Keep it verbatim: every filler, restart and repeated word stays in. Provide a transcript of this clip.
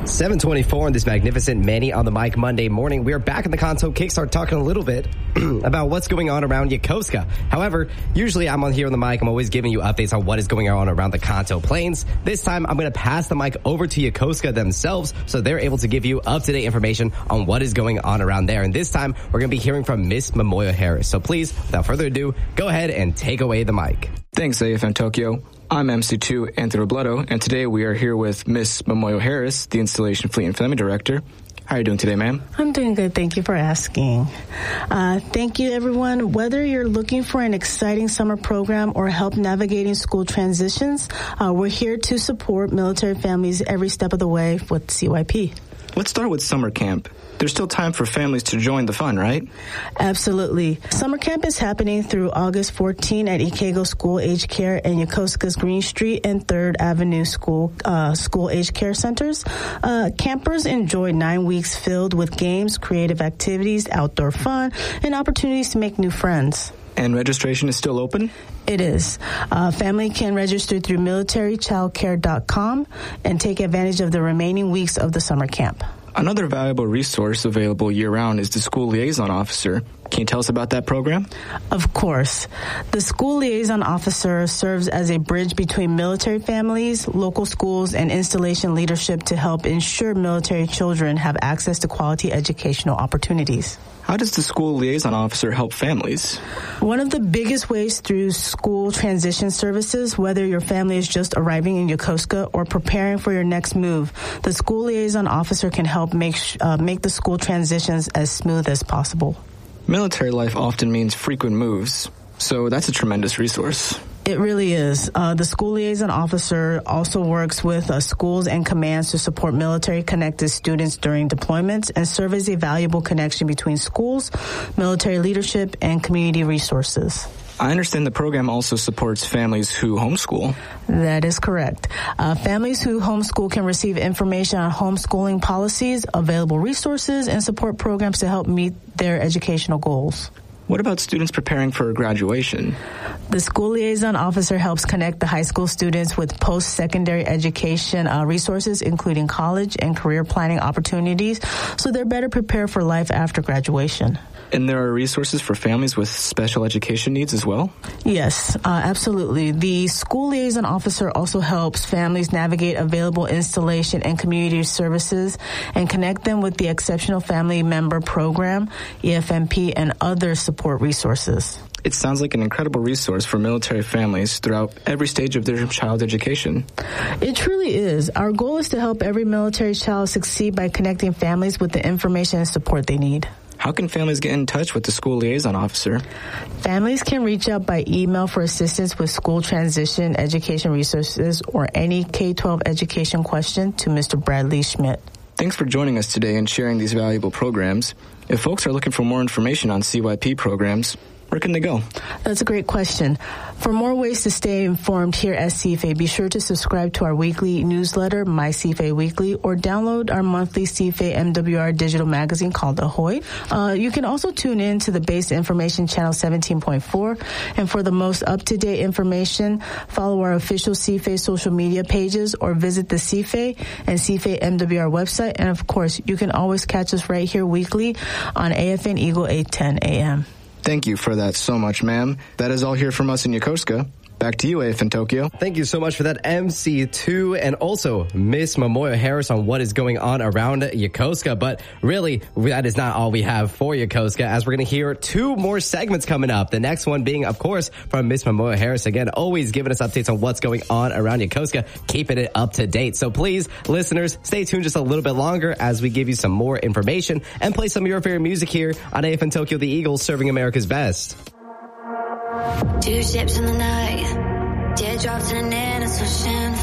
seven twenty-four on this magnificent Manny on the Mic Monday morning. We are back in the Conto Kickstart talking a little bit about what's going on around Yokosuka. However, usually I'm on here on the mic. I'm always giving you updates on what is going on around the Kanto Plains. This time, I'm going to pass the mic over to Yokosuka themselves so they're able to give you up-to-date information on what is going on around there. And this time, we're going to be hearing from Miss Momoyo Harris. So please, without further ado, go ahead and take away the mic. Thanks, A F M Tokyo. I'm M C two Anthony Robledo, and today we are here with Miss Momoyo Harris, the Installation Fleet and Family Director. How are you doing today, ma'am? I'm doing good. Thank you for asking. Uh, thank you, everyone. Whether you're looking for an exciting summer program or help navigating school transitions, uh, we're here to support military families every step of the way with C Y P. Let's start with summer camp. There's still time for families to join the fun, right? Absolutely. Summer camp is happening through August fourteenth at Ikego School Aged Care and Yokosuka's Green Street and third Avenue School uh, School Aged Care Centers. Uh, campers enjoy nine weeks filled with games, creative activities, outdoor fun, and opportunities to make new friends. And registration is still open? It is. Uh, family can register through military child care dot com and take advantage of the remaining weeks of the summer camp. Another valuable resource available year-round is the School Liaison Officer. Can you tell us about that program? Of course. The School Liaison Officer serves as a bridge between military families, local schools, and installation leadership to help ensure military children have access to quality educational opportunities. How does the School Liaison Officer help families? One of the biggest ways through school transition services, whether your family is just arriving in Yokosuka or preparing for your next move, the School Liaison Officer can help make uh, make the school transitions as smooth as possible. Military life often means frequent moves, so that's a tremendous resource. It really is. Uh, the School Liaison Officer also works with uh, schools and commands to support military-connected students during deployments and serve as a valuable connection between schools, military leadership, and community resources. I understand the program also supports families who homeschool. That is correct. Uh, families who homeschool can receive information on homeschooling policies, available resources, and support programs to help meet their educational goals. What about students preparing for graduation? The School Liaison Officer helps connect the high school students with post-secondary education uh, resources, including college and career planning opportunities, so they're better prepared for life after graduation. And there are resources for families with special education needs as well? Yes, uh, absolutely. The School Liaison Officer also helps families navigate available installation and community services and connect them with the Exceptional Family Member Program, E F M P, and other support resources. It sounds like an incredible resource for military families throughout every stage of their child's education. It truly is. Our goal is to help every military child succeed by connecting families with the information and support they need. How can families get in touch with the School Liaison Officer? Families can reach out by email for assistance with school transition education resources or any K twelve education question to Mister Bradley Schmidt. Thanks for joining us today and sharing these valuable programs. If folks are looking for more information on C Y P programs, where can they go? That's a great question. For more ways to stay informed here at C F A, be sure to subscribe to our weekly newsletter, My C F A Weekly, or download our monthly C F A M W R digital magazine called Ahoy. Uh, you can also tune in to the Base Information Channel seventeen point four. And for the most up-to-date information, follow our official C F A social media pages or visit the C F A and C F A M W R website. And of course, you can always catch us right here weekly on A F N Eagle eight ten A M. Thank you for that so much, ma'am. That is all here from us in Yokosuka. Back to you, A F in Tokyo. Thank you so much for that, M C two, and also Miss Momoyo Harris on what is going on around Yokosuka. But really, that is not all we have for Yokosuka, as we're going to hear two more segments coming up. The next one being, of course, from Miss Momoyo Harris. Again, always giving us updates on what's going on around Yokosuka, keeping it up to date. So please, listeners, stay tuned just a little bit longer as we give you some more information and play some of your favorite music here on A F in Tokyo, the Eagles serving America's best. Two ships in the night, teardrops in an innocent ocean.